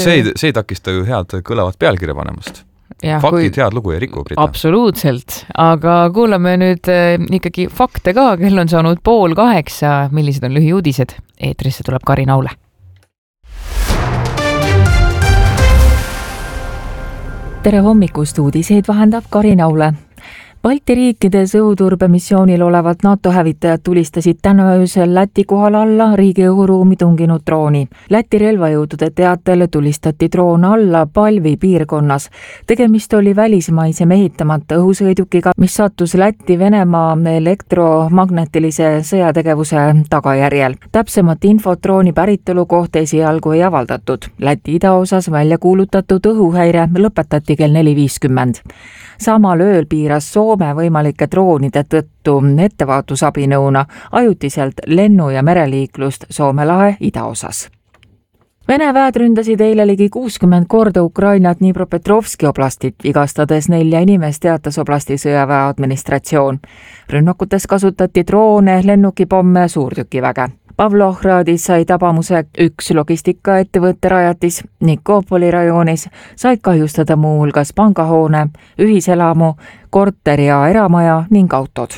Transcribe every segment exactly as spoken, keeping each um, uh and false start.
see ei, see ei takista ju head kõlavat pealkirja panemast. Ja, faktid kui... head lugu ei riku, Brita. Absoluutselt, aga kuulame nüüd äh, ikkagi fakte ka, kell on saanud pool kaheksa, millised on lühiuudised. Eetrisse tuleb Karin Aule. Tere hommikust, uudiseid vahendab Karin Aule. Balti riikides õhuturbemissioonil olevat NATO hävitajad tulistasid täna öösel Läti kohal alla riigi õhuruumi tunginud drooni. Läti relvajõudude teatel tulistati droon alla Palvi piirkonnas. Tegemist oli välismaise mehitamata õhusõidukiga, mis sattus Läti-Venemaa elektromagnetilise sõjategevuse tagajärjel. Täpsemat infot drooni päritolu kohta esialgu ei avaldatud. Läti idaosas välja kuulutatud õhuhäire lõpetati kell neli viiskümmend. Samal ööl piiras Soome võimalike droonide tõttu ettevaatusabinõuna ajutiselt lennu- ja mereliiklust Soome lahe idaosas. Vene väed ründasid eile ligi kuuskümmend korda Ukrainat Dnipropetrovski oblastit, vigastades nelja inimest, teatas oblasti sõjaväe administratsioon. Rünnakutes kasutati droone, lennukipomme, suurtükiväge. Pavlohradis sai tabamuse üks logistikaettevõtte rajatis, Nikopoli rajoonis said kahjustada muu hulgas pangahoone, ühiselamu, korter ja eramaja ning autod.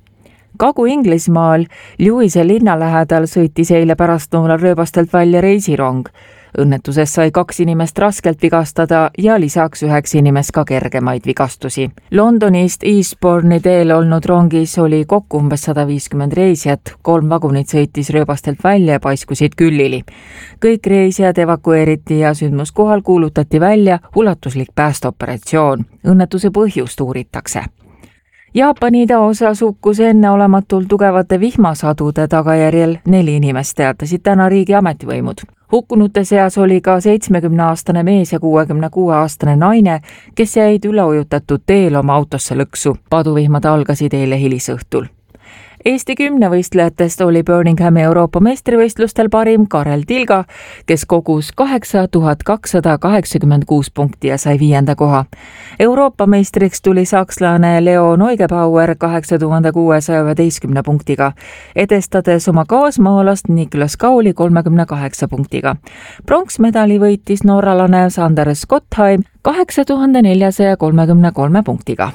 Kagu-Inglismaal Lewise linna lähedal sõitis eile pärastloonal rööbastelt välja reisirong. Õnnetuses sai kaks inimest raskelt vigastada ja lisaks üheks inimest ka kergemaid vigastusi. Londonist Eastbourne'i teel olnud rongis oli kokku umbes sada viiskümmend reisijat, kolm vagunit sõitis rööbastelt välja ja paiskusid küllili. Kõik reisijad evakueeriti ja sündmuskohal kuulutati välja ulatuslik päästeoperatsioon. Õnnetuse põhjust uuritakse. Jaapani idaosas hukkus enneolematult tugevate vihmasadude tagajärjel neli inimest, teatasid täna riigi ametivõimud. Hukkunute seas oli ka seitsmekümneaastane mees ja kuuekümnekuueaastane naine, kes jäid üleujutatud teel oma autosse lõksu. Paduvihmad algasid eile hilisõhtul. Eesti kümnevõistlejatest oli Birminghami Euroopa meistrivõistlustel parim Karel Tilga, kes kogus kaheksa tuhat kakssada kaheksakümmend kuus punkti ja sai viienda koha. Euroopa meistriks tuli sakslane Leo Neugebauer kaheksa tuhat kuuesaja üheteistkümne punktiga, edestades oma kaasmaalast Niklas Kauli kolmekümne kaheksa punktiga. Pronksmedali võitis norralane Sander Skottheim kaheksa tuhat neljasaja kolmekümne kolme punktiga.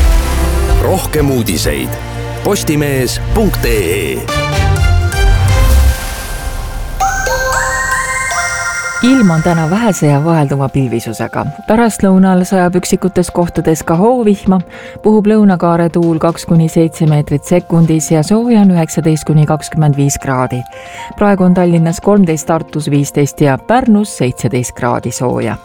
Rohkem uudiseid postimees punkt ee. Ilm on täna vähese ja vahelduva pilvisusega. Pärastlõunal sajab üksikutes kohtades ka hoovihma, puhub lõunakaare tuul kaks kuni seitse meetrit sekundis ja sooja on üheksateist kuni kakskümmend viis kraadi. Praegu on Tallinnas kolmteist, Tartus viisteist ja Pärnus seitseteist kraadi sooja.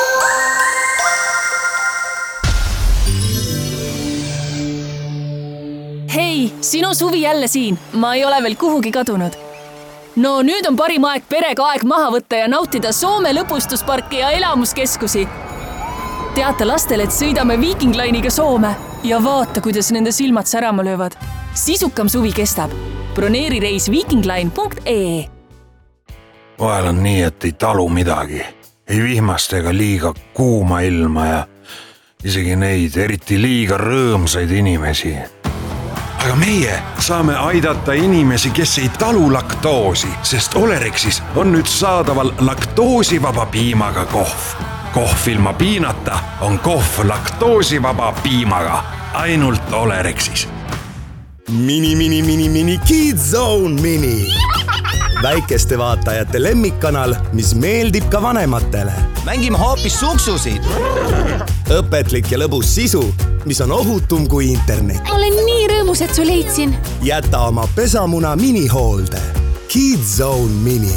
Hei, sinu suvi jälle siin. Ma ei ole veel kuhugi kadunud. No nüüd on parim aeg perega aeg maha võtta ja nautida Soome lõpustusparke ja elamuskeskusi. Teata lastele, et sõidame Viking Line'iga Soome ja vaata, kuidas nende silmad särama löövad. Sisukam suvi kestab. Broneeri reis vikingline punkt ee. Vahel on nii, et ei talu midagi. Ei vihmast ega liiga kuuma ilma ja isegi neid eriti liiga rõõmsaid inimesi. Aga meie saame aidata inimesi, kes ei talu laktoosi, sest Olerexis on nüüd saadaval laktoosivaba piimaga kohv. Kohv ilma piinata on kohv laktoosivaba piimaga, ainult Olerexis. Mini, mini, mini, mini, Kids Zone Mini. Väikeste vaatajate lemmikkanal, mis meeldib ka vanematele. Mängime hoopis suksusid. Õpetlik ja lõbus sisu, mis on ohutum kui internet. Olen nii rõõmus, et su leidsin. Jäta oma pesamuna minihoolde. Kids Zone Mini.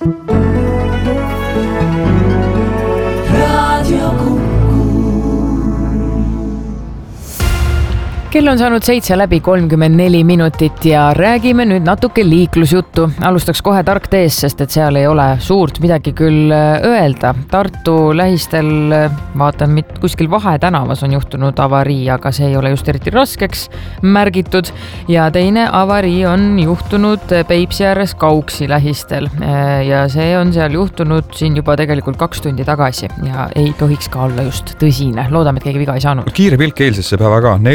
Radio Kuku. Kell on saanud seitse läbi kolmkümmend neli minutit ja räägime nüüd natuke liiklusjuttu. Alustaks kohe Tark tees, sest et seal ei ole suurt midagi küll öelda. Tartu lähistel, vaatan, kuskil Vahetänavas on juhtunud avarii, aga see ei ole just eriti raskeks märgitud. Ja teine avarii on juhtunud Peipsi ääres Kauksi lähistel. Ja see on seal juhtunud siin juba tegelikult kaks tundi tagasi ja ei tohiks ka olla just tõsine. Loodame, et keegi viga ei saanud. Kiire pilk eilsesse päeva ka. Neljapäeval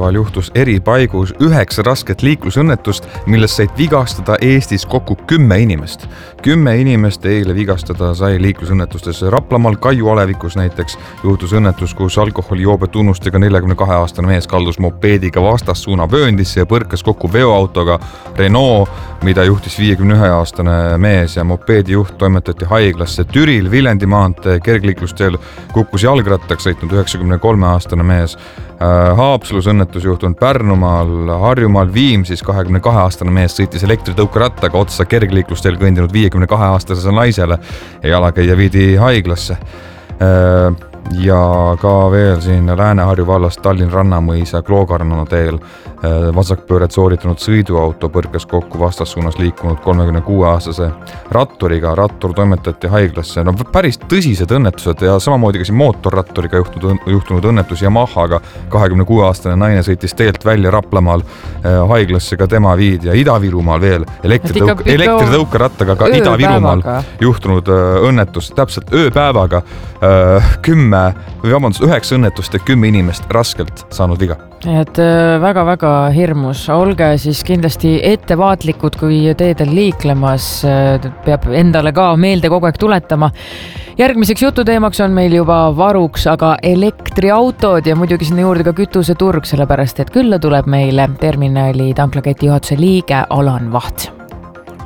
esmaspäeval juhtus eri paigus üheksa rasket liiklusõnnetust, millest said vigastada Eestis kokku kümme inimest. Kümme inimest eile vigastada sai liiklusõnnetustes. Raplamaal Kaiu Alevikus näiteks juhtus õnnetus, kus alkoholijoobe tunnustega neljakümne kahe aastane mees kaldus mopeediga vastassuuna vööndisse ja põrkas kokku veoautoga Renault, mida juhtis viiekümne ühe aastane mees ja mopeedi juht toimetati haiglasse. Türil Viljandi maantee kergliiklusteel kukkus jalgrattaks sõitnud üheksakümne kolme aastane mees. Haapsalus õnnetus juhtunud Pärnumaal, Harjumaal Viimsis kahekümne kahe aastane mees sõitis elektritõukerattaga otsa kergliiklusteel kõndinud viiekümne kahe aastasele naisele ja jalakäija viidi haiglasse. Ja ka veel siin Lääne-Harju vallas Tallinn Rannamõisa Kloogarno teel vasakpööret sooritanud sõiduauto põrkas kokku vastassuunas liikunud kolmekümne kuue aastase ratturiga. Rattur toimetati haiglasse. No päris tõsised õnnetused ja samamoodi ka siin mootorratturiga juhtunud, juhtunud õnnetus Yamahaga. kahekümne kuue aastane naine sõitis teelt välja Raplamaal haiglasse, ka tema viidi ja Ida-Virumaal veel elektritõuk, elektritõukerattaga ka Ida-Virumaal juhtunud õnnetus täpselt ööpäevaga kümme või vabandust, üheksa õnnetust ja kümme inimest raskelt saanud viga. Et väga-väga hirmus. Olge siis kindlasti ettevaatlikud, kui teedel liiklemas, peab endale ka meelde kogu aeg tuletama. Järgmiseks jututeemaks on meil juba varuks aga elektriautod ja muidugi sinna juurde ka kütuseturg, sellepärast et külla tuleb meile terminali tanklaketi juhatuse liige Alan Vaht.